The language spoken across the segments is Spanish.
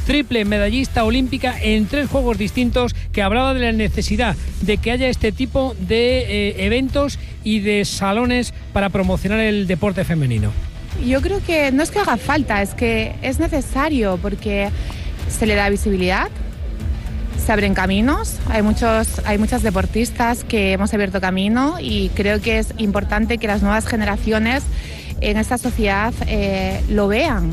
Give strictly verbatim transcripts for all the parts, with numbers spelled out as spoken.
triple medallista olímpica en tres juegos distintos, que hablaba de la necesidad de que haya este tipo de eh, eventos y de salones para promocionar el deporte femenino. Yo creo que no es que haga falta, es que es necesario, porque se le da visibilidad, se abren caminos, hay muchos, hay muchas deportistas que hemos abierto camino, y creo que es importante que las nuevas generaciones en esta sociedad eh, lo vean.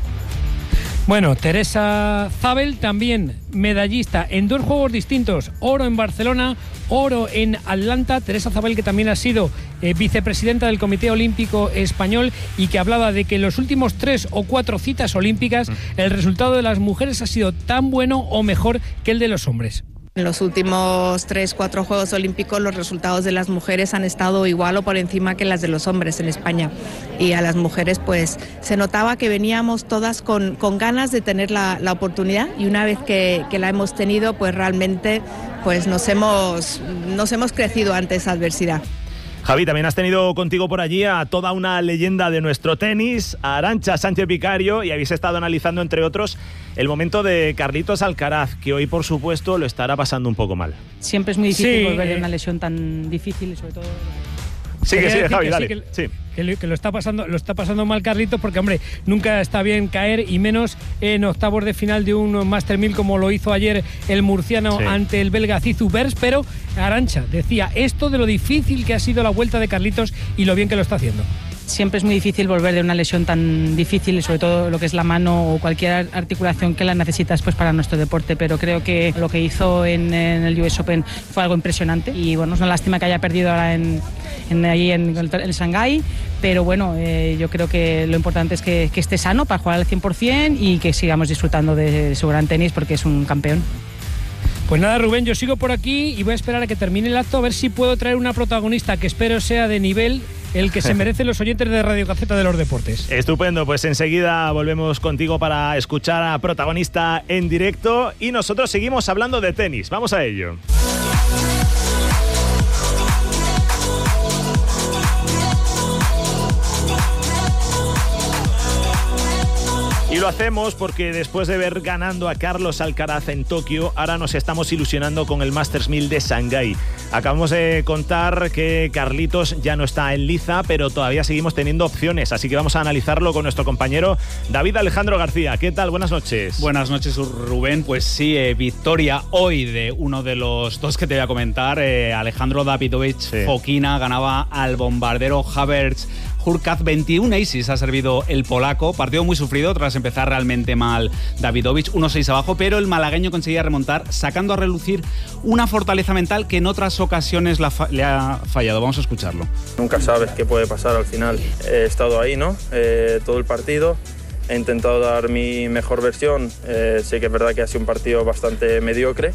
Bueno, Teresa Zabel también medallista en dos juegos distintos, oro en Barcelona, oro en Atlanta. Teresa Zabel, que también ha sido eh, vicepresidenta del Comité Olímpico Español, y que hablaba de que en los últimos tres o cuatro citas olímpicas el resultado de las mujeres ha sido tan bueno o mejor que el de los hombres. En los últimos tres, cuatro Juegos Olímpicos los resultados de las mujeres han estado igual o por encima que las de los hombres en España. Y a las mujeres pues se notaba que veníamos todas con, con ganas de tener la, la oportunidad, y una vez que, que la hemos tenido pues realmente pues nos hemos, nos hemos crecido ante esa adversidad. Javi, también has tenido contigo por allí a toda una leyenda de nuestro tenis, a Arantxa Sánchez Vicario, y habéis estado analizando, entre otros, el momento de Carlitos Alcaraz, que hoy, por supuesto, lo estará pasando un poco mal. Siempre es muy difícil Sí, volver de eh... una lesión tan difícil, y sobre todo... Sigue, sigue, Javi, dale. Sí, que, sí. que, lo, que lo está pasando, lo está pasando mal Carlitos, porque, hombre, nunca está bien caer, y menos en octavos de final de un Master mil como lo hizo ayer el murciano sí. ante el belga Zizou Bers. Pero Arantxa decía esto de lo difícil que ha sido la vuelta de Carlitos y lo bien que lo está haciendo. Siempre es muy difícil volver de una lesión tan difícil, y sobre todo lo que es la mano o cualquier articulación que la necesitas pues para nuestro deporte, pero creo que lo que hizo en, en el U S Open fue algo impresionante, y bueno, es una lástima que haya perdido ahora en, en, ahí en, en Shanghái, pero bueno, eh, yo creo que lo importante es que, que esté sano para jugar al cien por ciento y que sigamos disfrutando de su gran tenis, porque es un campeón. Pues nada, Rubén, yo sigo por aquí y voy a esperar a que termine el acto, a ver si puedo traer una protagonista que espero sea de nivel, el que se merecen los oyentes de Radio Gaceta de los Deportes. Estupendo, pues enseguida volvemos contigo para escuchar a protagonista en directo, y nosotros seguimos hablando de tenis. Vamos a ello. Y lo hacemos porque después de ver ganando a Carlos Alcaraz en Tokio, ahora nos estamos ilusionando con el Masters mil de Shanghái. Acabamos de contar que Carlitos ya no está en liza, pero todavía seguimos teniendo opciones, así que vamos a analizarlo con nuestro compañero David Alejandro García. ¿Qué tal? Buenas noches. Buenas noches, Rubén. Pues sí, eh, victoria hoy de uno de los dos que te voy a comentar. Eh, Alejandro Davidovich sí. Fokina ganaba al bombardero Havertz Hurkacz. veintiún aces ha servido el polaco. Partido muy sufrido tras empezar realmente mal Davidovich, uno seis abajo, pero el malagueño conseguía remontar, sacando a relucir una fortaleza mental que en otras ocasiones la fa- le ha fallado. Vamos a escucharlo. Nunca sabes qué puede pasar al final. He estado ahí, ¿no? Eh, todo el partido. He intentado dar mi mejor versión. Eh, sé que es verdad que ha sido un partido bastante mediocre,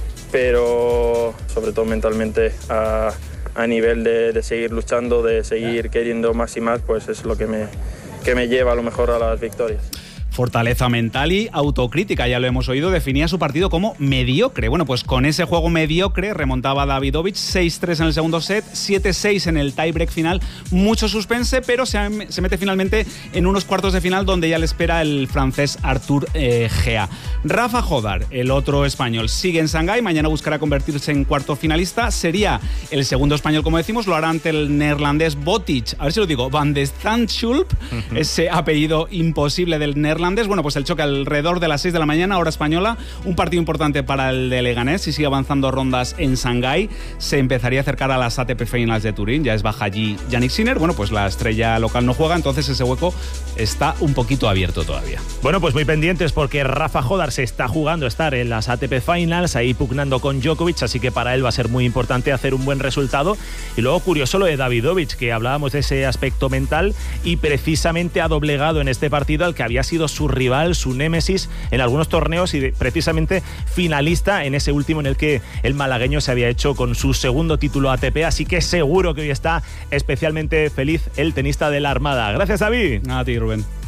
pero sobre todo mentalmente a, a nivel de, de seguir luchando, de seguir queriendo más y más, pues es lo que me, que me lleva a lo mejor a las victorias. Fortaleza mental y autocrítica, ya lo hemos oído, definía su partido como mediocre. Bueno, pues con ese juego mediocre remontaba Davidovich seis tres en el segundo set, siete seis en el tiebreak final, mucho suspense, pero se, se mete finalmente en unos cuartos de final donde ya le espera el francés Arthur eh, Gea. Rafa Jodar, el otro español, sigue en Shanghái, mañana buscará convertirse en cuarto finalista, sería el segundo español, como decimos, lo hará ante el neerlandés Botic, a ver si lo digo, Van de Zandschulp, uh-huh. ese apellido imposible del neerlandés. Bueno, pues el choque alrededor de las seis de la mañana, hora española, un partido importante para el de Leganés. Si sigue avanzando rondas en Shanghái, se empezaría a acercar a las A T P Finals de Turín. Ya es baja allí Yannick Sinner. Bueno, pues la estrella local no juega, entonces ese hueco está un poquito abierto todavía. Bueno, pues muy pendientes porque Rafa Jodar se está jugando estar en las A T P Finals, ahí pugnando con Djokovic, así que para él va a ser muy importante hacer un buen resultado. Y luego curioso lo de Davidovich, que hablábamos de ese aspecto mental, y precisamente ha doblegado en este partido al que había sido su rival, su némesis en algunos torneos, y de, precisamente finalista en ese último en el que el malagueño se había hecho con su segundo título A T P, así que seguro que hoy está especialmente feliz el tenista de la Armada. Gracias, David. A ti, Rubén.